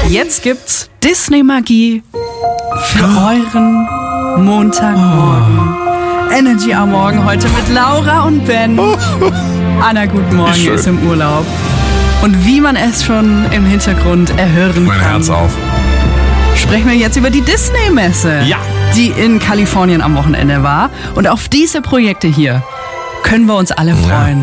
Jetzt gibt's Disney-Magie für euren Montagmorgen. Energy am Morgen heute mit Laura und Ben. Anna, guten Morgen, ist im Urlaub. Und wie man es schon im Hintergrund erhören kann. Mein Herz auf. Sprechen wir jetzt über die Disney-Messe, die in Kalifornien am Wochenende war. Und auf diese Projekte hier können wir uns alle freuen.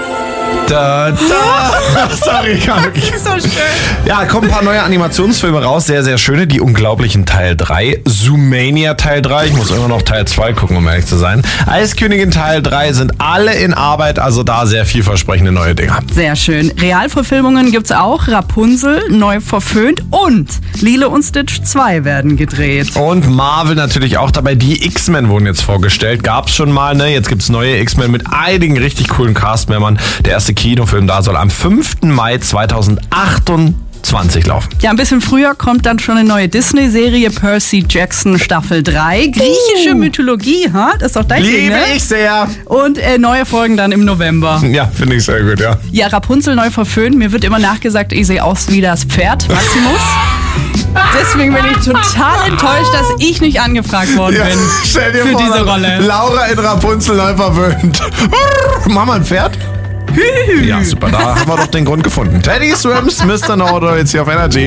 Sorry, So schön. Ja, kommen ein paar neue Animationsfilme raus, sehr, sehr schöne. Die Unglaublichen Teil 3, Zoomania Teil 3, ich muss immer noch Teil 2 gucken, um ehrlich zu sein. Eiskönigin Teil 3 sind alle in Arbeit, also da sehr vielversprechende neue Dinger. Sehr schön. Realverfilmungen gibt's auch. Rapunzel, neu verföhnt und Lilo und Stitch 2 werden gedreht. Und Marvel natürlich auch dabei. Die X-Men wurden jetzt vorgestellt. Gab's schon mal, ne? Jetzt gibt's neue X-Men mit einigen richtig coolen Cast-Membern. Der erste Kinofilm da soll am 5. Mai 2028 laufen. Ja, ein bisschen früher kommt dann schon eine neue Disney-Serie, Percy Jackson Staffel 3. Griechische Mythologie, das ist doch dein Ding, Liebe ne? ich sehr. Und neue Folgen dann im November. Ja, finde ich sehr gut, ja. Ja, Rapunzel neu verföhnt. Mir wird immer nachgesagt, ich sehe aus wie das Pferd Maximus. Deswegen bin ich total enttäuscht, dass ich nicht angefragt worden bin Stell dir für vor, diese Rolle. Laura in Rapunzel neu verwöhnt. Mama ein Pferd? Ja, super, da haben wir doch den Grund gefunden. Teddy Swims, Mr. Know-It-All jetzt hier auf Energy.